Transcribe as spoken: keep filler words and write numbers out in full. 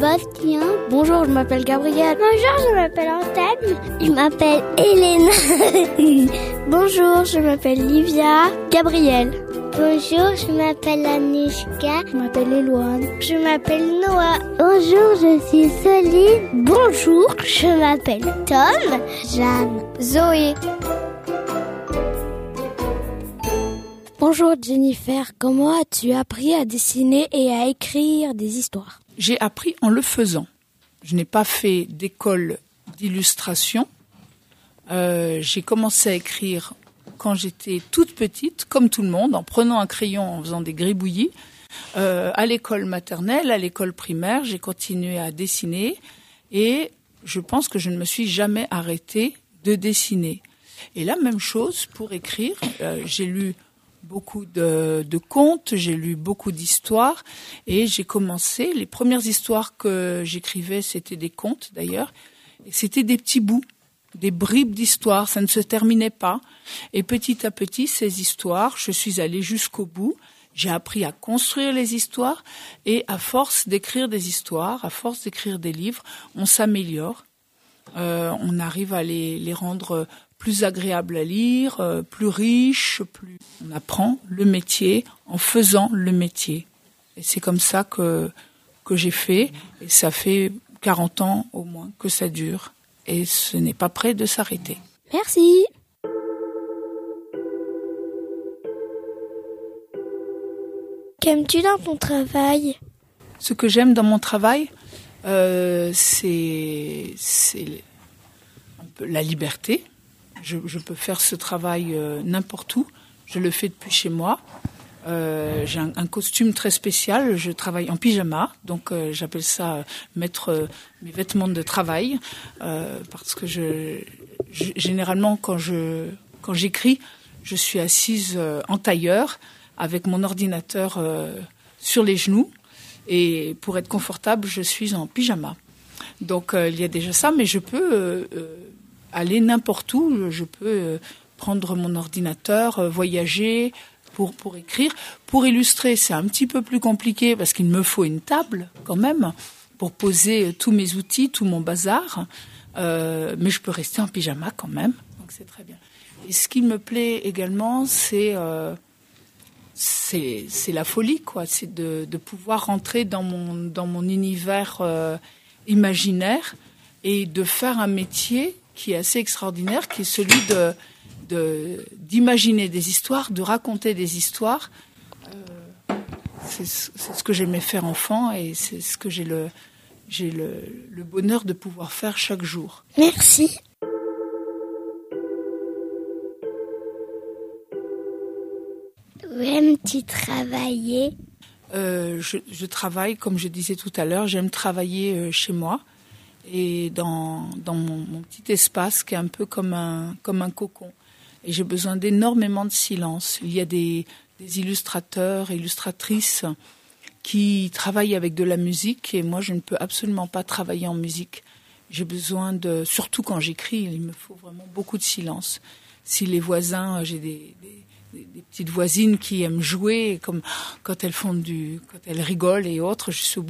Bastien. Bonjour, je m'appelle Gabriel. Bonjour, je m'appelle Antenne. Je m'appelle Hélène. Bonjour, je m'appelle Livia. Gabriel. Bonjour, je m'appelle Anushka. Je m'appelle Eloane. Je m'appelle Noah. Bonjour, je suis Soline. Bonjour, je m'appelle Tom. Jeanne. Zoé. Bonjour Jennifer, comment as-tu appris à dessiner et à écrire des histoires ? J'ai appris en le faisant. Je n'ai pas fait d'école d'illustration. Euh, j'ai commencé à écrire quand j'étais toute petite, comme tout le monde, en prenant un crayon, en faisant des gribouillis. Euh, à l'école maternelle, à l'école primaire, j'ai continué à dessiner et je pense que je ne me suis jamais arrêtée de dessiner. Et la même chose pour écrire. Euh, j'ai lu beaucoup de, de contes, j'ai lu beaucoup d'histoires et j'ai commencé, les premières histoires que j'écrivais, c'était des contes d'ailleurs, et c'était des petits bouts, des bribes d'histoires, ça ne se terminait pas. Et petit à petit, ces histoires, je suis allée jusqu'au bout, j'ai appris à construire les histoires et à force d'écrire des histoires, à force d'écrire des livres, on s'améliore, euh, on arrive à les, les rendre plus agréable à lire, euh, plus riche, plus on apprend le métier en faisant le métier. Et c'est comme ça que que j'ai fait et ça fait quarante ans au moins que ça dure et ce n'est pas près de s'arrêter. Merci. Qu'aimes-tu dans ton travail ? Ce que j'aime dans mon travail, euh, c'est c'est un peu la liberté. Je, je peux faire ce travail euh, n'importe où. Je le fais depuis chez moi. Euh, j'ai un, un costume très spécial. Je travaille en pyjama, donc euh, j'appelle ça euh, mettre euh, mes vêtements de travail euh, parce que je, je généralement quand je quand j'écris, je suis assise euh, en tailleur avec mon ordinateur euh, sur les genoux et pour être confortable, je suis en pyjama. Donc euh, il y a déjà ça, mais je peux euh, euh, aller n'importe où, je peux euh, prendre mon ordinateur, euh, voyager pour pour écrire, pour illustrer, c'est un petit peu plus compliqué parce qu'il me faut une table quand même pour poser euh, tous mes outils, tout mon bazar, euh, mais je peux rester en pyjama quand même, donc c'est très bien. Et ce qui me plaît également, c'est euh, c'est c'est la folie quoi, c'est de de pouvoir rentrer dans mon dans mon univers euh, imaginaire et de faire un métier qui est assez extraordinaire, qui est celui de, de d'imaginer des histoires, de raconter des histoires. Euh, c'est, c'est ce que j'aimais faire enfant et c'est ce que j'ai le j'ai le, le bonheur de pouvoir faire chaque jour. Merci. Où aimes-tu travailler ? euh, je, je travaille, comme je disais tout à l'heure, j'aime travailler euh, chez moi. Et dans dans mon, mon petit espace qui est un peu comme un comme un cocon. Et j'ai besoin d'énormément de silence. Il y a des des illustrateurs et illustratrices qui travaillent avec de la musique et moi je ne peux absolument pas travailler en musique. J'ai besoin de, surtout quand j'écris, il me faut vraiment beaucoup de silence. Si les voisins, j'ai des des, des petites voisines qui aiment jouer, comme quand elles font du, quand elles rigolent et autres, je suis obligée